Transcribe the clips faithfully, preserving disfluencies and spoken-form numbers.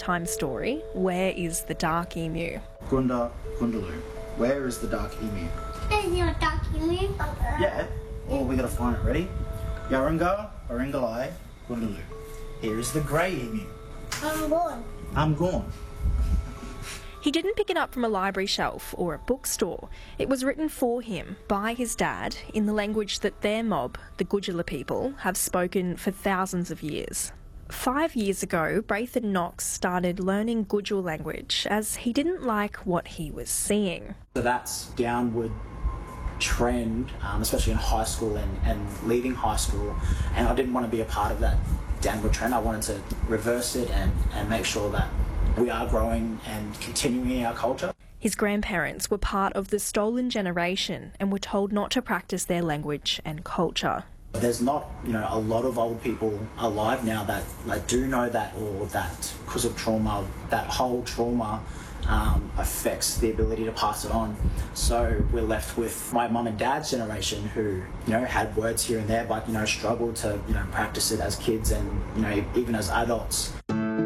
bedtime story, Where is the Dark Emu? Gunda, Gundaloo. Where is the dark emu? Is your dark emu? Yeah. Well, we gotta find it. Ready? Yarunga, Baringalai, Gundaloo. Here is the grey emu. I'm gone. I'm gone. He didn't pick it up from a library shelf or a bookstore. It was written for him by his dad in the language that their mob, the Gujula people, have spoken for thousands of years. Five years ago, Braithen Knox started learning Gujul language as he didn't like what he was seeing. So that's downward trend, um, especially in high school and, and leaving high school, and I didn't want to be a part of that downward trend. I wanted to reverse it and, and make sure that we are growing and continuing our culture. His grandparents were part of the stolen generation and were told not to practice their language and culture. There's not, you know, a lot of old people alive now that like, do know that, or that because of trauma, that whole trauma um, affects the ability to pass it on. So we're left with my mum and dad's generation who, you know, had words here and there, but, you know, struggled to, you know, practice it as kids and, you know, even as adults.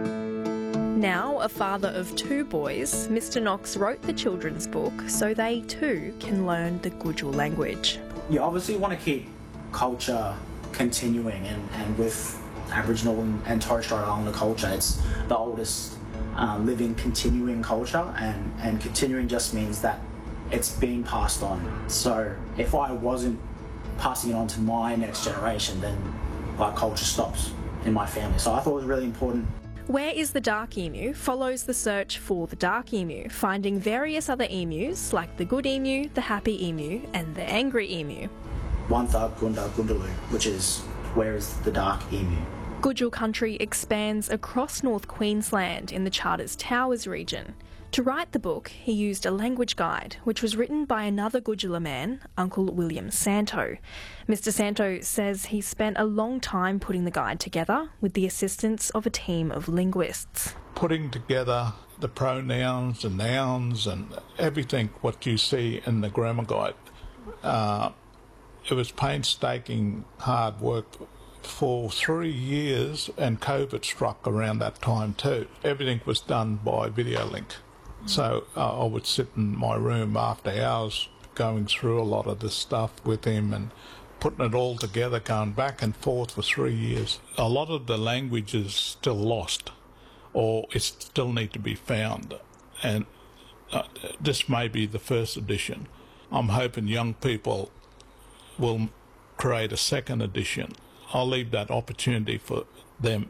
Now a father of two boys, Mister Knox wrote the children's book so they too can learn the Gujul language. You obviously want to keep culture continuing, and, and with Aboriginal and, and Torres Strait Islander culture, it's the oldest um, living continuing culture, and, and continuing just means that it's being passed on. So if I wasn't passing it on to my next generation, then our culture stops in my family. So I thought it was really important. Where is the Dark Emu follows the search for the Dark Emu, finding various other emus like the Good Emu, the Happy Emu and the Angry Emu. Wantha Gunda Gundaloo, which is Where is the Dark Emu. Gujul country expands across North Queensland in the Charters Towers region. To write the book, he used a language guide, which was written by another Gujula man, Uncle William Santo. Mister Santo says he spent a long time putting the guide together with the assistance of a team of linguists. Putting together the pronouns and nouns and everything what you see in the grammar guide. Uh, it was painstaking hard work for three years, and COVID struck around that time too. Everything was done by video link. So uh, I would sit in my room after hours going through a lot of this stuff with him and putting it all together, going back and forth for three years. A lot of the language is still lost, or it still need to be found. And uh, this may be the first edition. I'm hoping young people will create a second edition. I'll leave that opportunity for them.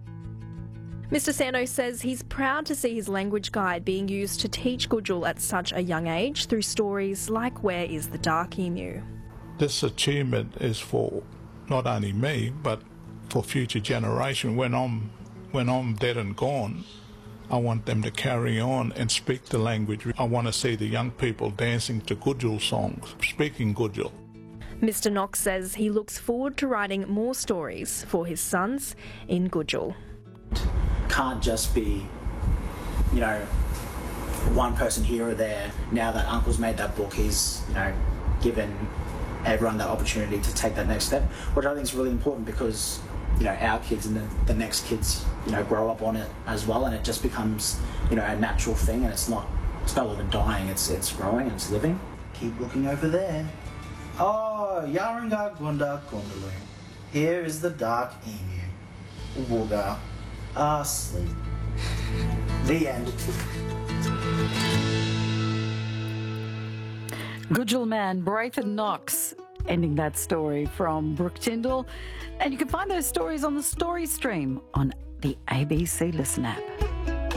Mister Santo says he's proud to see his language guide being used to teach Gujul at such a young age through stories like Where is the Dark Emu? This achievement is for not only me, but for future generation. When I'm, when I'm dead and gone, I want them to carry on and speak the language. I want to see the young people dancing to Gujul songs, speaking Gujul. Mister Knox says he looks forward to writing more stories for his sons in Gujul. Can't just be, you know, one person here or there. Now that Uncle's made that book, he's, you know, given everyone that opportunity to take that next step, which I think is really important because, you know, our kids and the, the next kids, you know, grow up on it as well, and it just becomes, you know, a natural thing, and it's not, it's no longer dying, it's it's growing and it's living. Keep looking over there. Oh, Yarunga Gunda Gundaloo. Here is the dark emu. Wooga. Asleep. The end. Gujul man Braithen Knox ending that story from Brooke Tyndall. And you can find those stories on the Story Stream on the A B C Listen app.